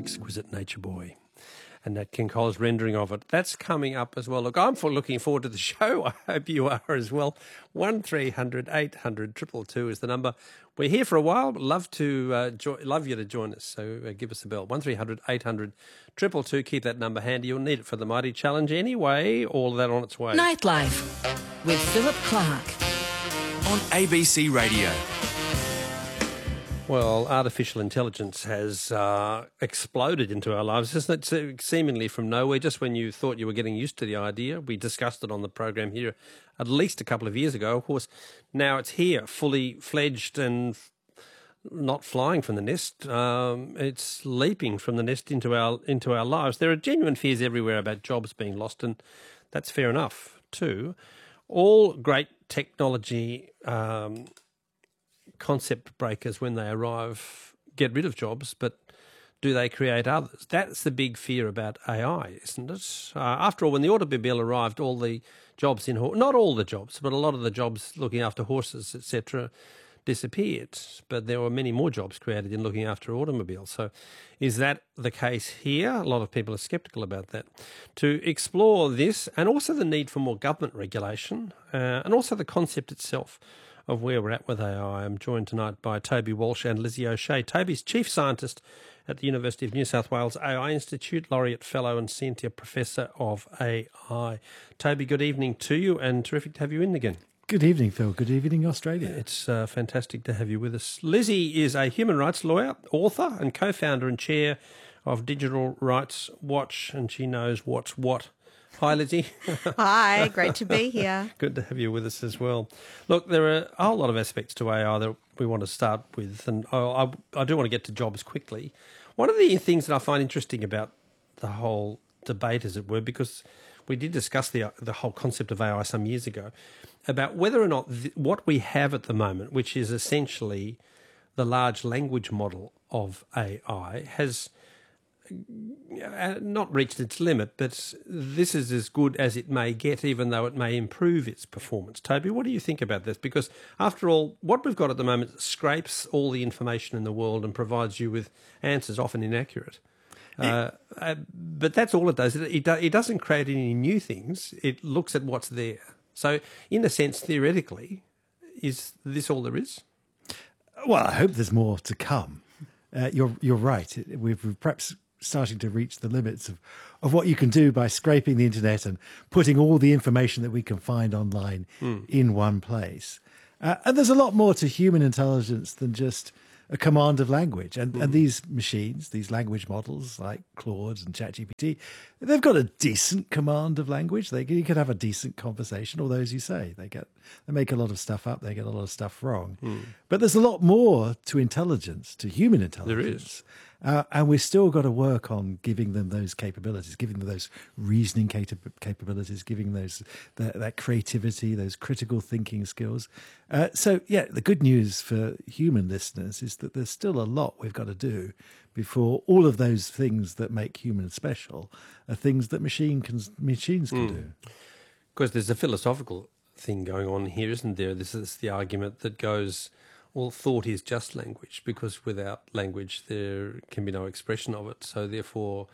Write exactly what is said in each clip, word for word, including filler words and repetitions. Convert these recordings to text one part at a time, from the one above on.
Exquisite Nature Boy. And Nat King Cole's rendering of it. That's coming up as well. Look, I'm for looking forward to the show. I hope you are as well. one three hundred eight hundred two two two is the number. We're here for a while. Love to uh, jo- love you to join us. So uh, give us a bell. one three hundred eight hundred two two two. Keep that number handy. You'll need it for the Mighty Challenge anyway. All of that on its way. Nightlife with Philip Clark on A B C Radio. Well, artificial intelligence has uh, exploded into our lives, isn't it? Seemingly from nowhere, just when you thought you were getting used to the idea. We discussed it on the program here at least a couple of years ago. Of course, now it's here, fully fledged and not flying from the nest. Um, it's leaping from the nest into our into our lives. There are genuine fears everywhere about jobs being lost, and that's fair enough too. All great technology Um, concept breakers, when they arrive, get rid of jobs, but do they create others? That's the big fear about A I, isn't it? Uh, after all, when the automobile arrived, all the jobs in ho- not all the jobs, but a lot of the jobs looking after horses, et cetera, disappeared. But there were many more jobs created in looking after automobiles. So, is that the case here? A lot of people are sceptical about that. To explore this, and also the need for more government regulation, uh, and also the concept itself of where we're at with A I. I'm joined tonight by Toby Walsh and Lizzie O'Shea. Toby's Chief Scientist at the University of New South Wales A I Institute, Laureate Fellow and Senior Professor of A I. Toby, good evening to you, and terrific to have you in again. Good evening, Phil. Good evening, Australia. It's uh, fantastic to have you with us. Lizzie is a human rights lawyer, author and co-founder and chair of Digital Rights Watch, and she knows what's what. Hi, Lizzie. Hi, great to be here. Good to have you with us as well. Look, there are a whole lot of aspects to A I that we want to start with, and I, I, I do want to get to jobs quickly. One of the things that I find interesting about the whole debate, as it were, because we did discuss the the whole concept of A I some years ago, about whether or not th- what we have at the moment, which is essentially the large language model of A I, has not reached its limit, but this is as good as it may get, even though it may improve its performance. Toby, what do you think about this? Because after all, what we've got at the moment scrapes all the information in the world and provides you with answers often inaccurate. Uh, uh, but that's all it does. It, it, do, it doesn't create any new things. It looks at what's there. So in a sense, theoretically, is this all there is? Well, I hope there's more to come. Uh, you're you're right. We've, we've perhaps starting to reach the limits of, of what you can do by scraping the internet and putting all the information that we can find online mm. in one place. Uh, and there's a lot more to human intelligence than just a command of language. And, mm. and these machines, these language models like Claude and ChatGPT, they've got a decent command of language. They you can have a decent conversation, although, as you say, they get they make a lot of stuff up, they get a lot of stuff wrong. Mm. But there's a lot more to intelligence, to human intelligence. There is. Uh, and we've still got to work on giving them those capabilities, giving them those reasoning cap- capabilities, giving those that, that creativity, those critical thinking skills. Uh, so, yeah, the good news for human listeners is that there's still a lot we've got to do before all of those things that make humans special are things that machine can, machines can mm. do. Because there's a philosophical thing going on here, isn't there? This is the argument that goes, well, thought is just language, because without language there can be no expression of it. So therefore,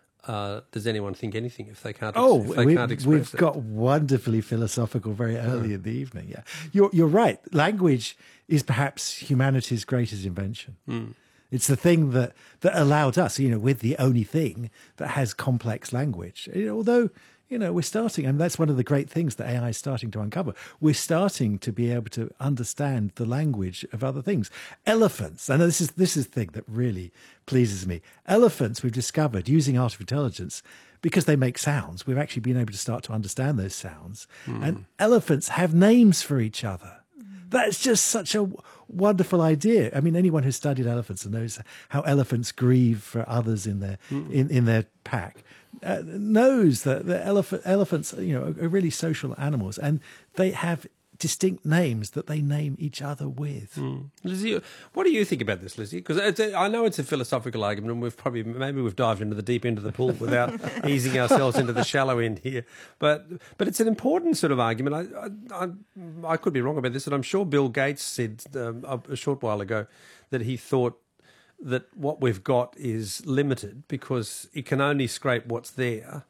uh, does anyone think anything if they can't? Ex- oh, if they we've, can't express we've it? got wonderfully philosophical very early yeah. in the evening. Yeah, you're you're right. Language is perhaps humanity's greatest invention. Mm. It's the thing that that allowed us, you know, we're the only thing that has complex language. Although, you know, we're starting, and that's one of the great things that A I is starting to uncover. We're starting to be able to understand the language of other things. Elephants, and this is this is the thing that really pleases me. Elephants, we've discovered using artificial intelligence, because they make sounds, we've actually been able to start to understand those sounds. Mm. And elephants have names for each other. That's just such a wonderful idea. I mean, anyone who's studied elephants and knows how elephants grieve for others in their mm. in, in their pack uh, knows that the elephant elephants, you know, are really social animals, and they have distinct names that they name each other with. Mm. Lizzie, what do you think about this, Lizzie? Because I know it's a philosophical argument, and we've probably maybe we've dived into the deep end of the pool without easing ourselves into the shallow end here. But but it's an important sort of argument. I I, I could be wrong about this, and I'm sure Bill Gates said um, a short while ago that he thought that what we've got is limited because it can only scrape what's there.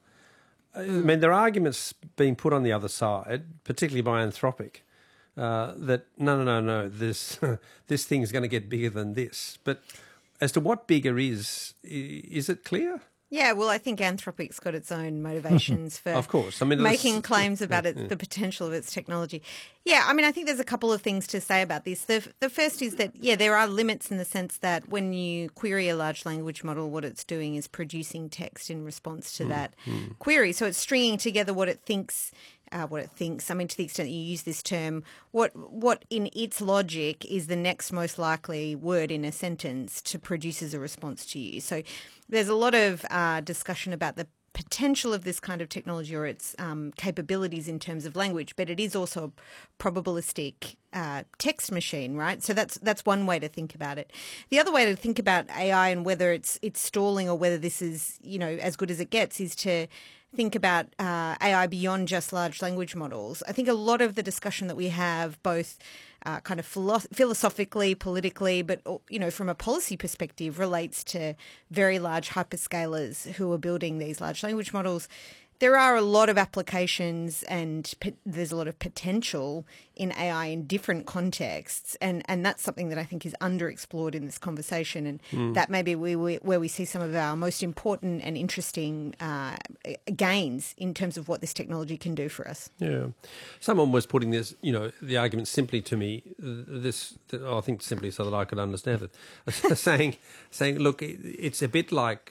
I mean, there are arguments being put on the other side, particularly by Anthropic, uh, that no, no, no, no, this this thing's going to get bigger than this. But as to what bigger is, i- is it clear? Yeah, well, I think Anthropic's got its own motivations for Of course. I mean, making let's- claims about it, the potential of its technology. Yeah, I mean, I think there's a couple of things to say about this. The, the first is that, yeah, there are limits in the sense that when you query a large language model, what it's doing is producing text in response to that query. So it's stringing together what it thinks Uh, what it thinks. I mean, to the extent that you use this term, what what in its logic is the next most likely word in a sentence to produce as a response to you. So there's a lot of uh, discussion about the potential of this kind of technology or its um, capabilities in terms of language, but it is also a probabilistic uh, text machine, right? So that's that's one way to think about it. The other way to think about A I and whether it's it's stalling or whether this is, you know, as good as it gets is to think about uh, A I beyond just large language models. I think a lot of the discussion that we have, both uh, kind of philo- philosophically, politically, but you know, from a policy perspective, relates to very large hyperscalers who are building these large language models. There are a lot of applications and p- there's a lot of potential in A I in different contexts. And, and that's something that I think is underexplored in this conversation. And mm. that may be where we, where we see some of our most important and interesting uh, gains in terms of what this technology can do for us. Yeah. Someone was putting this, you know, the argument simply to me, this, I think simply so that I could understand it, saying, saying, look, it's a bit like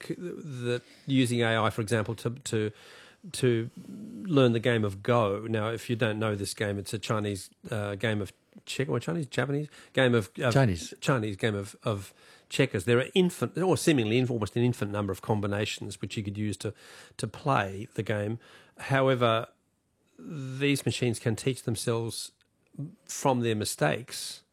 that using A I, for example, to to to learn the game of Go. Now, if you don't know this game, it's a Chinese uh, game of check or Chinese, Japanese game of, of Chinese Chinese game of, of checkers. There are infinite, or seemingly almost an infinite number of combinations which you could use to to play the game. However, these machines can teach themselves from their mistakes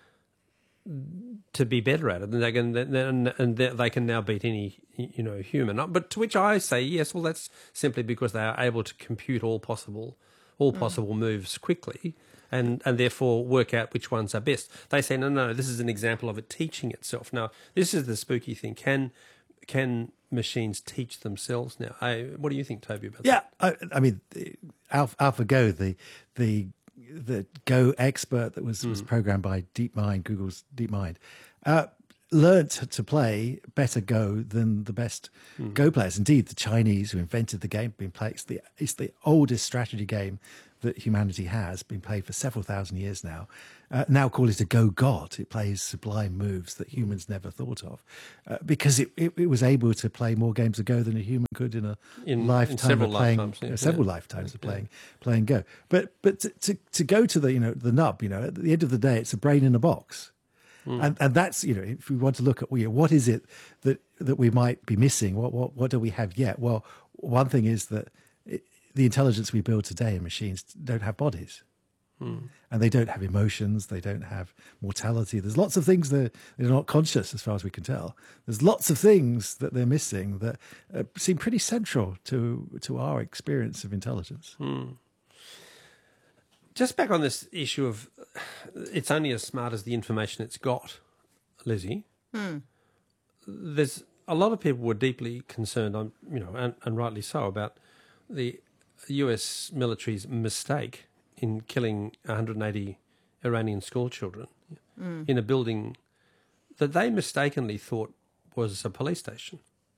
to be better at it, and they can and, and they can now beat any you know human. But to which I say yes. Well, that's simply because they are able to compute all possible all possible mm. moves quickly, and and therefore work out which ones are best. They say no, no. This is an example of it teaching itself. Now, this is the spooky thing. Can can machines teach themselves now? I, what do you think, Toby, about yeah, that? Yeah, I, I mean, Alpha, AlphaGo, the the the Go expert that was, mm. was programmed by DeepMind, Google's DeepMind, uh, learnt to play better Go than the best mm. Go players. Indeed, the Chinese who invented the game, been played, it's the, it's the oldest strategy game that humanity has, been played for several thousand years now. Uh, now call it a Go God. It plays sublime moves that humans never thought of, uh, because it, it, it was able to play more games of Go than a human could in a in, lifetime in several of playing lifetimes, yeah. uh, several yeah. lifetimes yeah. of playing playing Go. But but to, to to go to the you know the nub, you know, at the end of the day, it's a brain in a box. Mm. And and that's, you know, if we want to look at, you know, what is it that that we might be missing? What what what do we have yet? Well, one thing is that it, the intelligence we build today in machines don't have bodies. Mm. And they don't have emotions. They don't have mortality. There's lots of things that they're not conscious, as far as we can tell. There's lots of things that they're missing that uh, seem pretty central to to our experience of intelligence. Mm. Just back on this issue of it's only as smart as the information it's got, Lizzie. Mm. There's a lot of people were deeply concerned, on you know, and, and rightly so, about the U S military's mistake in killing one hundred eighty Iranian school children mm. in a building that they mistakenly thought was a police station.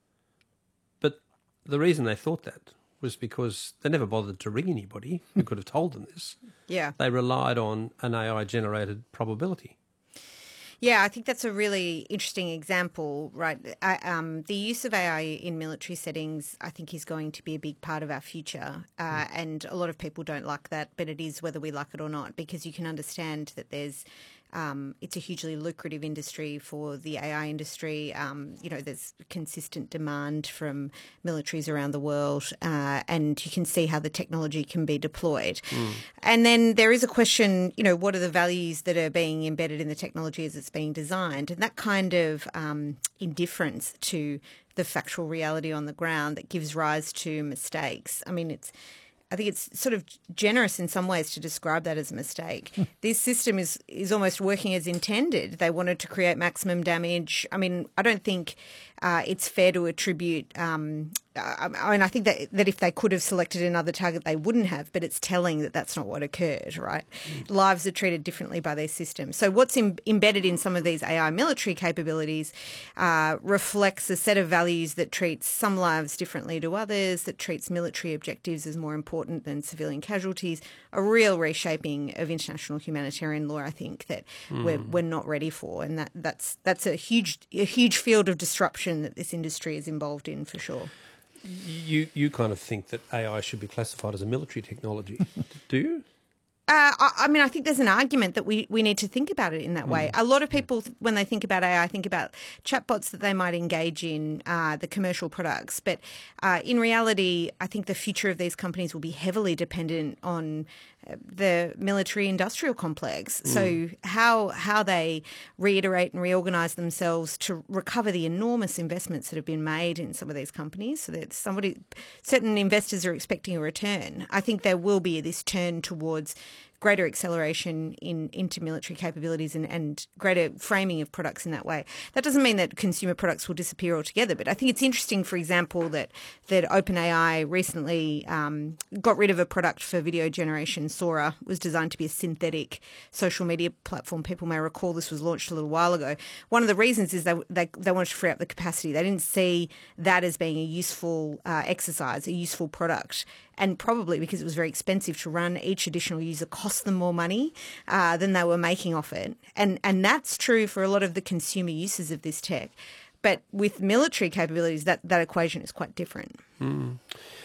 But the reason they thought that was because they never bothered to ring anybody who could have told them this. Yeah. They relied on an A I-generated probability. Yeah, I think that's a really interesting example, right? I, um, the use of A I in military settings, I think, is going to be a big part of our future. Uh, mm. And a lot of people don't like that, but it is whether we like it or not, because you can understand that there's um, it's a hugely lucrative industry for the A I industry. Um, you know, there's consistent demand from militaries around the world, uh, and you can see how the technology can be deployed. Mm. And then there is a question, you know, what are the values that are being embedded in the technology as it's being designed? And that kind of um, indifference to the factual reality on the ground that gives rise to mistakes. I mean, it's I think it's sort of generous in some ways to describe that as a mistake. This system is, is almost working as intended. They wanted to create maximum damage. I mean, I don't think uh, it's fair to attribute um, I mean, I think that that if they could have selected another target, they wouldn't have, but it's telling that that's not what occurred, right? Mm. Lives are treated differently by these systems. So what's in, embedded in some of these A I military capabilities uh, reflects a set of values that treats some lives differently to others, that treats military objectives as more important than civilian casualties, a real reshaping of international humanitarian law, I think, that mm. we're, we're not ready for. And that, that's, that's a huge, a huge field of disruption that this industry is involved in, for sure. You you kind of think that A I should be classified as a military technology, do you? Uh, I, I mean, I think there's an argument that we, we need to think about it in that way. Mm. A lot of people, when they think about A I, think about chatbots that they might engage in, uh, the commercial products. But uh, in reality, I think the future of these companies will be heavily dependent on the military-industrial complex. Mm. So how how they reiterate and reorganise themselves to recover the enormous investments that have been made in some of these companies, so that somebody, certain investors are expecting a return. I think there will be this turn towards greater acceleration in into military capabilities and, and greater framing of products in that way. That doesn't mean that consumer products will disappear altogether, but I think it's interesting, for example, that that OpenAI recently um, got rid of a product for video generation. Sora was designed to be a synthetic social media platform. People may recall this was launched a little while ago. One of the reasons is they they, they wanted to free up the capacity. They didn't see that as being a useful uh, exercise, a useful product. And probably because it was very expensive to run, each additional user cost them more money uh, than they were making off it. And and that's true for a lot of the consumer uses of this tech. But with military capabilities, that, that equation is quite different. Mm.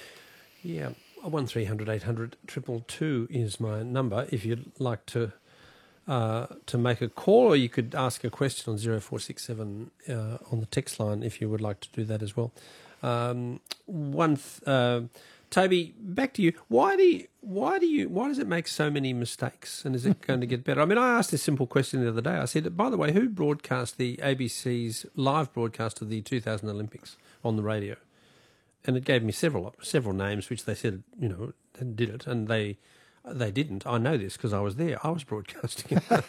Yeah, one three hundred eight hundred two two two is my number if you'd like to uh, to make a call, or you could ask a question on zero four six seven uh, on the text line if you would like to do that as well. Um, one... Th- uh, Toby, back to you. Why do you, why do you, why does it make so many mistakes, and is it going to get better? I mean, I asked this simple question the other day. I said, by the way, who broadcast the A B C's live broadcast of the two thousand Olympics on the radio? And it gave me several several names, which they said, you know, did it, and they they didn't. I know this because I was there. I was broadcasting it.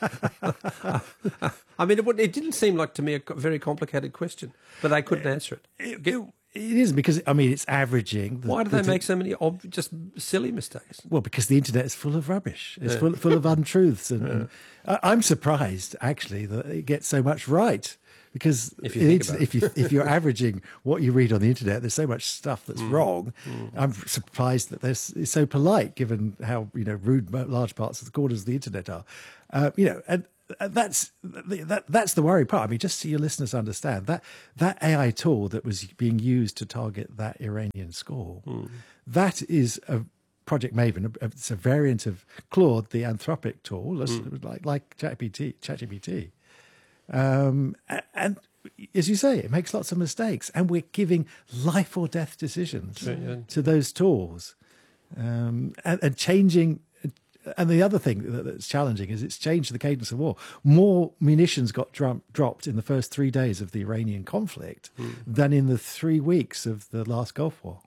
I mean, it, it didn't seem like to me a very complicated question, but they couldn't answer it. it, it It is because, I mean, it's averaging. The, Why do they the, make so many ob- just silly mistakes? Well, because the internet is full of rubbish. It's Yeah. full, full of untruths. And, Yeah. and I, I'm surprised, actually, that it gets so much right. Because If you think it's, about it. if, you, if you're averaging what you read on the internet, there's so much stuff that's Mm. wrong. Mm. I'm surprised that this is so polite, given how, you know, rude large parts of the corners of the internet are. Uh, you know, and that's that, that's the worry part. I mean, just so your listeners understand, that that A I tool that was being used to target that Iranian score, Mm. that is a Project Maven. It's a variant of Claude, the Anthropic tool, Mm. like like ChatGPT. ChatGPT. Um, and as you say, it makes lots of mistakes, and we're giving life or death decisions Sure, yeah. to those tools, um, and, and changing. And the other thing that's challenging is it's changed the cadence of war. More munitions got drum- dropped in the first three days of the Iranian conflict Mm. than in the three weeks of the last Gulf War.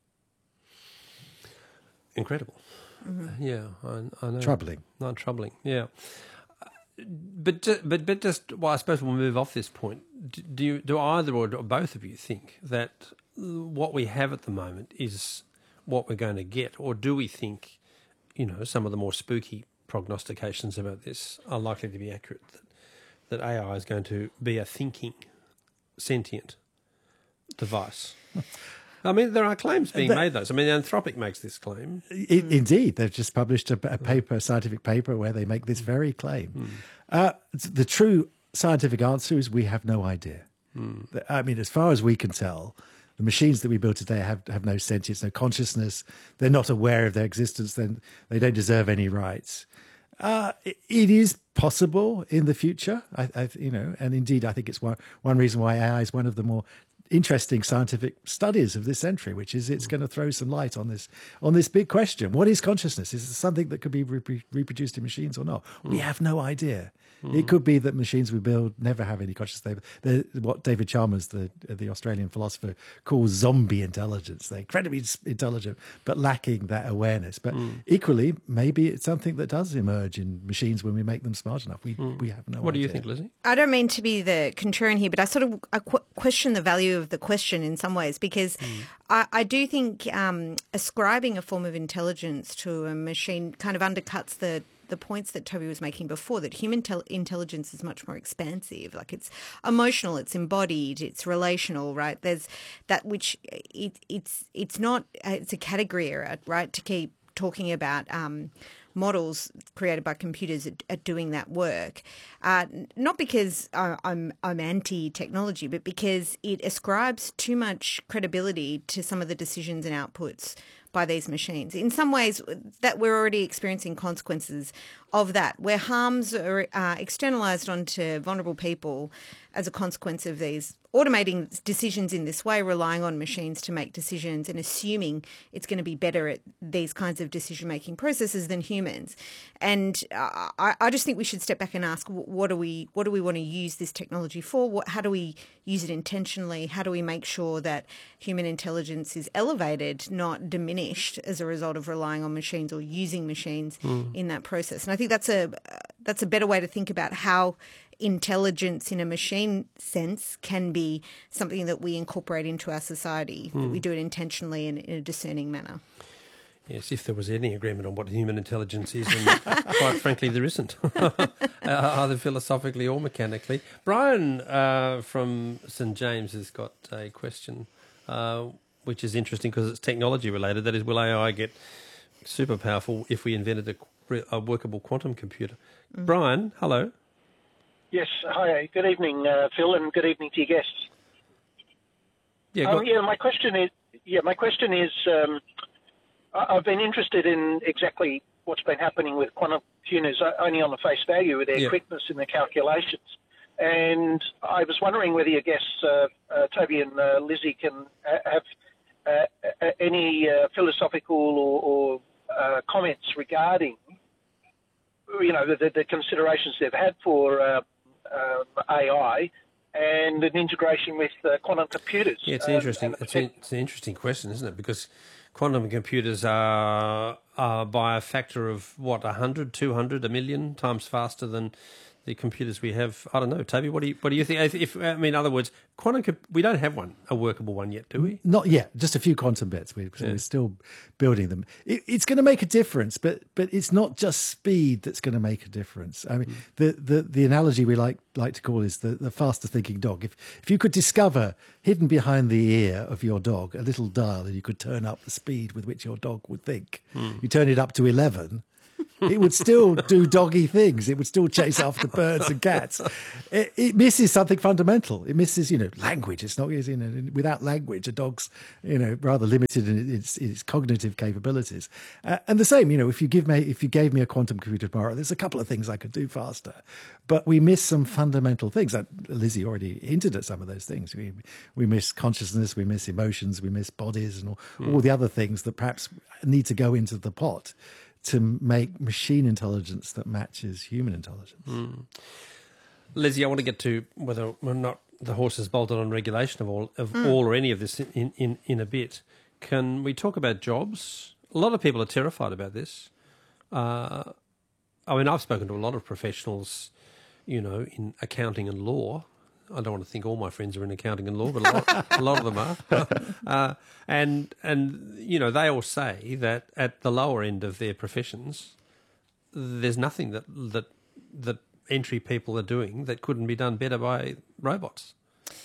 Incredible. Mm-hmm. Yeah, I, I know. Troubling. Not troubling. Yeah. But ju- but but just well, I suppose we'll move off this point. Do do, you, do either or do both of you think that what we have at the moment is what we're going to get, or do we think, you know, some of the more spooky prognostications about this are likely to be accurate? That that A I is going to be a thinking, sentient device. I mean, there are claims being That- made, though. I mean, Anthropic makes this claim. I, Indeed, they've just published a, a paper, a scientific paper, where they make this very claim. Uh, the true scientific answer is we have no idea. I mean, as far as we can tell, the machines that we build today have, have no sentience, no consciousness. They're not aware of their existence. Then they don't deserve any rights. Uh, it, it is possible in the future, I, I, you know, and indeed, I think it's one one reason why A I is one of the more interesting scientific studies of this century, which is it's going to throw some light on this on this big question: what is consciousness? Is it something that could be re- reproduced in machines or not? Mm. We have no idea. Mm. It could be that machines we build never have any consciousness. They're, they're, what David Chalmers, the the Australian philosopher, calls zombie intelligence. They're incredibly intelligent, but lacking that awareness. But mm. equally, maybe it's something that does emerge in machines when we make them smart enough. We mm. we have no idea. What do you think, Lizzie? I don't mean to be the contrarian here, but I sort of I qu- question the value of the question in some ways, because mm. I, I do think um, ascribing a form of intelligence to a machine kind of undercuts the the points that Toby was making before, that human tel- intelligence is much more expansive. Like, it's emotional, it's embodied, it's relational, right? There's that which it, it's it's not it's a category error, right? To keep talking about um, models created by computers at, at doing that work, uh, not because I, I'm I'm anti-technology, but because it ascribes too much credibility to some of the decisions and outputs by these machines. In some ways, that we're already experiencing consequences of that, where harms are uh, externalised onto vulnerable people as a consequence of these automating decisions in this way, relying on machines to make decisions and assuming it's going to be better at these kinds of decision-making processes than humans. And uh, I, I just think we should step back and ask, what do we what do we want to use this technology for? What, how do we use it intentionally? How do we make sure that human intelligence is elevated, not diminished, as a result of relying on machines or using machines mm. in that process? And I think that's a that's a better way to think about how intelligence in a machine sense can be something that we incorporate into our society, mm. that we do it intentionally and in a discerning manner. Yes, if there was any agreement on what human intelligence is, and quite frankly there isn't, uh, either philosophically or mechanically. Brian uh, from St James has got a question, uh, which is interesting because it's technology related. That is, will A I get super powerful if we invented a, a workable quantum computer? Mm. Brian, hello. Yes, hi. Good evening, uh, Phil, and good evening to your guests. Yeah, um, yeah. My question is, yeah, my question is, um, I- I've been interested in exactly what's been happening with quantum computers, only on the face value with their yeah. quickness in their calculations. And I was wondering whether your guests, uh, uh, Toby and uh, Lizzie, can have uh, any uh, philosophical or, or uh, comments regarding, you know, the, the considerations they've had for uh, um, A I and an integration with uh, quantum computers. Yeah, it's interesting. Um, it's, a, it's an interesting question, isn't it? Because quantum computers are, are by a factor of, what, one hundred, two hundred, a million times faster than the computers we have. I don't know, Toby, what do you what do you think? If, if I mean, in other words, quantum we don't have one, a workable one yet, do we? Not yet, just a few quantum bits. We're, yeah. we're still building them. It, it's going to make a difference, but but it's not just speed that's going to make a difference. I mean, mm. the, the the analogy we like like to call is the, the faster thinking dog. If if you could discover hidden behind the ear of your dog a little dial, and you could turn up the speed with which your dog would think, mm. you turn it up to eleven. It would still do doggy things. It would still chase after birds and cats. It, it misses something fundamental. It misses, you know, language. It's not, you know, without language, a dog's, you know, rather limited in its, its cognitive capabilities. Uh, and the same, you know, if you give me, if you gave me a quantum computer tomorrow, there's a couple of things I could do faster, but we miss some fundamental things. Uh, Lizzie already hinted at some of those things. We we miss consciousness, we miss emotions, we miss bodies, and all, mm. all the other things that perhaps need to go into the pot to make machine intelligence that matches human intelligence. Mm. Lizzie, I want to get to whether or not the horse is bolted on regulation of all of mm. all or any of this in, in, in a bit. Can we talk about jobs? A lot of people are terrified about this. Uh, I mean, I've spoken to a lot of professionals, you know, in accounting and law. I don't want to think all my friends are in accounting and law, but a lot, a lot of them are. Uh, and, and, you know, they all say that at the lower end of their professions, there's nothing that that that entry people are doing that couldn't be done better by robots.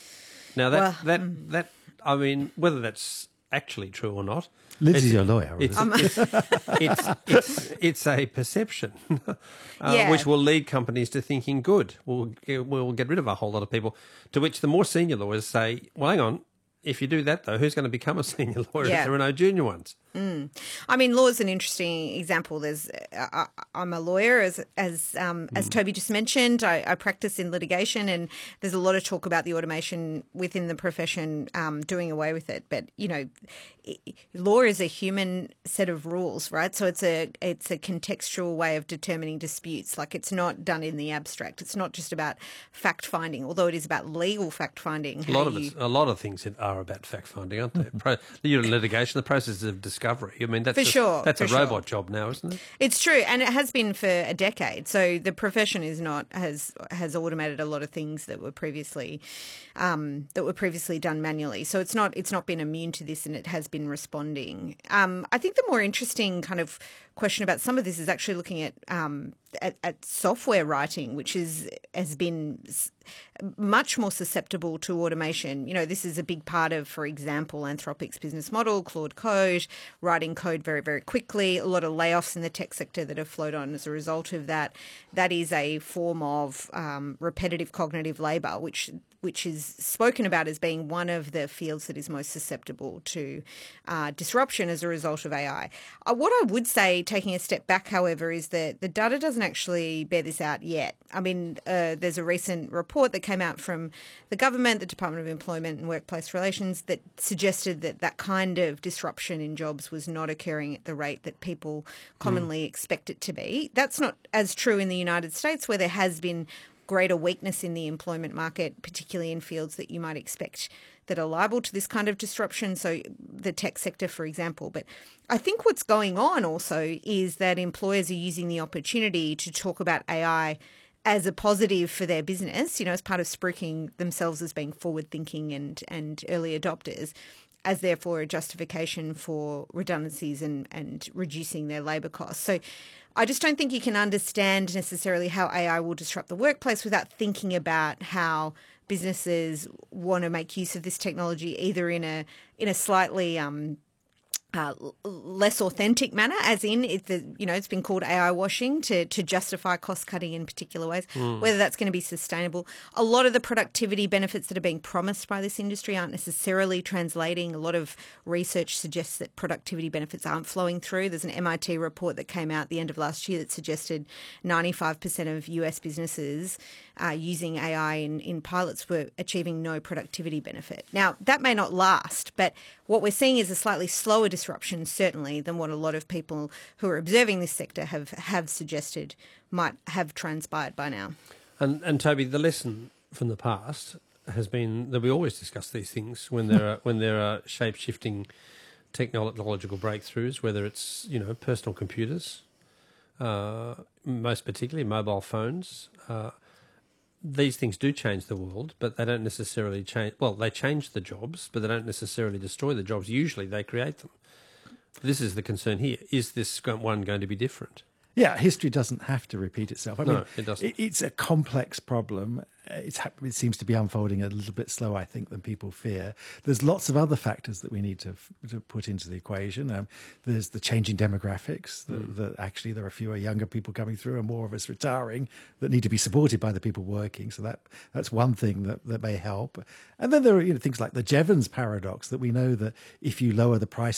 Now, that, well, that, mm. that I mean, whether that's actually true or not. Lizzie's your lawyer. It's, it's, it's, it's, it's a perception, uh, yeah. which will lead companies to thinking, good, we'll, we'll get rid of a whole lot of people, to which the more senior lawyers say, well, hang on, if you do that, though, who's going to become a senior lawyer yeah. if there are no junior ones? Mm. I mean, law is an interesting example. There's, I, I'm a lawyer, as as um, as Toby just mentioned. I, I practice in litigation, and there's a lot of talk about the automation within the profession um, doing away with it. But you know, law is a human set of rules, right? So it's a it's a contextual way of determining disputes. Like, it's not done in the abstract. It's not just about fact finding, although it is about legal fact finding. A lot of you... a lot of things are about fact finding, aren't they? Pro, you're in litigation, the process of discovery. I mean, that's for a, sure. That's for a sure. robot job now, isn't it? It's true, and it has been for a decade. So the profession is not has has automated a lot of things that were previously um, that were previously done manually. So it's not it's not been immune to this, and it has been responding. Um, I think the more interesting kind of question about some of this is actually looking at um, at, at software writing, which is has been much more susceptible to automation. You know, this is a big part of, for example, Anthropic's business model, Claude Code, writing code very, very quickly. A lot of layoffs in the tech sector that have flowed on as a result of that. That is a form of um, repetitive cognitive labour, which which is spoken about as being one of the fields that is most susceptible to uh, disruption as a result of A I. Uh, what I would say, taking a step back, however, is that the data doesn't actually bear this out yet. I mean, uh, there's a recent report that came out from the government, the Department of Employment and Workplace Relations, that suggested that that kind of disruption in jobs was not occurring at the rate that people commonly mm. expect it to be. That's not as true in the United States, where there has been greater weakness in the employment market, particularly in fields that you might expect that are liable to this kind of disruption, so the tech sector, for example. But I think what's going on also is that employers are using the opportunity to talk about A I as a positive for their business, you know, as part of spruiking themselves as being forward-thinking and, and early adopters, as therefore a justification for redundancies and, and reducing their labour costs. So I just don't think you can understand necessarily how A I will disrupt the workplace without thinking about how businesses want to make use of this technology, either in a in a slightly um, uh, less authentic manner, as in it, the, you know, it's been called A I washing to to justify cost cutting in particular ways. Mm. Whether that's going to be sustainable, a lot of the productivity benefits that are being promised by this industry aren't necessarily translating. A lot of research suggests that productivity benefits aren't flowing through. There's an M I T report that came out at the end of last year that suggested ninety-five percent of U S businesses uh, using A I in, in pilots were achieving no productivity benefit. Now, that may not last, but what we're seeing is a slightly slower disruption, certainly, than what a lot of people who are observing this sector have, have suggested might have transpired by now. And, and Toby, the lesson from the past has been that we always discuss these things when there are when there are shape-shifting technological breakthroughs, whether it's, you know, personal computers, uh, most particularly mobile phones. Uh, these things do change the world, but they don't necessarily change. Well, they change the jobs, but they don't necessarily destroy the jobs. Usually, they create them. This is the concern here. Is this one going to be different? Yeah, history doesn't have to repeat itself. I no, mean, it doesn't. It's a complex problem. It's, it seems to be unfolding a little bit slower, I think, than people fear. There's lots of other factors that we need to, to put into the equation. Um, there's the changing demographics, that, mm. that actually there are fewer younger people coming through and more of us retiring that need to be supported by the people working. So that that's one thing that, that may help. And then there are, you know, things like the Jevons paradox, that we know that if you lower the price